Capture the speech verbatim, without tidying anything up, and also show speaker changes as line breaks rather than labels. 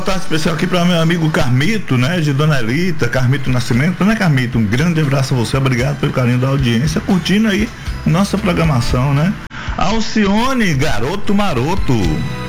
tarde especial aqui para meu amigo Carmito, né, de Dona Elita, Carmito Nascimento, né, Carmito? Um grande abraço a você, obrigado pelo carinho da audiência, curtindo aí nossa programação, né? Alcione, garoto maroto.